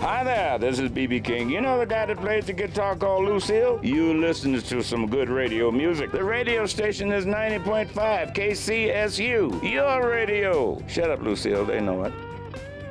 Hi there, this is B.B. King. You know the guy that plays the guitar called Lucille? You listen to some good radio music. The radio station is 90.5 KCSU. Your radio. Shut up, Lucille. They know it.